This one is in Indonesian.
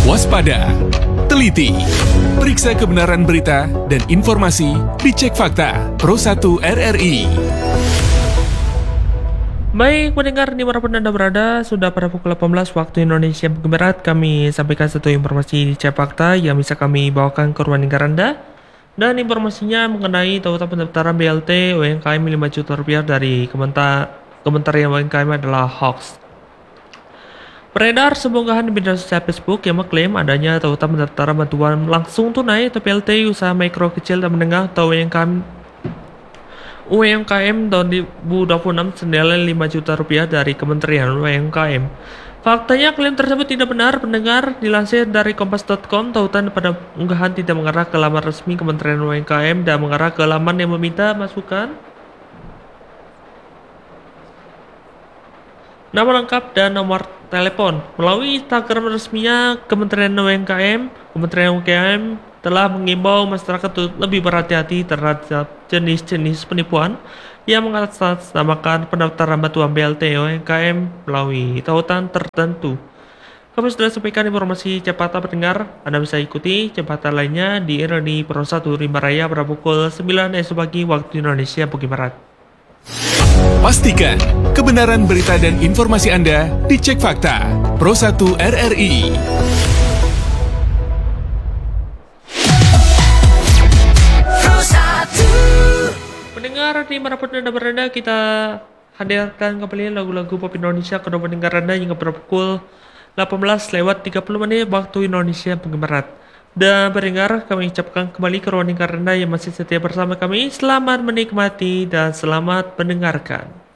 Waspada, teliti, periksa kebenaran berita dan informasi, dicek fakta. Pro 1 RRI. Baik pendengar dimanapun Anda berada, sudah pada pukul 18 waktu Indonesia Barat, kami sampaikan satu informasi di Cek Fakta yang bisa kami bawakan ke ruang dengar Anda. Dan informasinya mengenai tautan pendaftaran BLT UMKM 5 juta rupiah dari Kementerian UMKM adalah hoax. Beredar sebuah unggahan di media sosial Facebook yang mengklaim adanya tautan pendaftaran bantuan langsung tunai atau BLT usaha mikro kecil dan menengah atau UMKM tahun 2026 senilai 5 juta rupiah dari Kementerian UMKM. Faktanya klaim tersebut tidak benar, pendengar. Dilansir dari kompas.com, tautan pada unggahan tidak mengarah ke laman resmi Kementerian UMKM dan mengarah ke laman yang meminta masukan nama lengkap dan nomor telepon. Melalui Instagram resminya Kementerian UMKM telah mengimbau masyarakat untuk lebih berhati-hati terhadap jenis-jenis penipuan yang mengatasnamakan pendaftaran bantuan BLT UMKM melalui tautan tertentu. Kami sudah sampaikan informasi cepat pendengar. Anda bisa ikuti cepat lainnya di RRI Pro 1 Rimba Raya pada pukul 9 esok pagi waktu Indonesia Barat. Pastikan kebenaran berita dan informasi Anda dicek fakta. Pro 1 RRI. Pendengar dimanapun Anda berada, kita hadirkan kembali lagu-lagu pop Indonesia ke pendengar Anda hingga pukul 18:30 waktu Indonesia Barat. Dan pendengar, kami ucapkan kembali ke ruang dengar Anda yang masih setia bersama kami. Selamat menikmati dan selamat mendengarkan.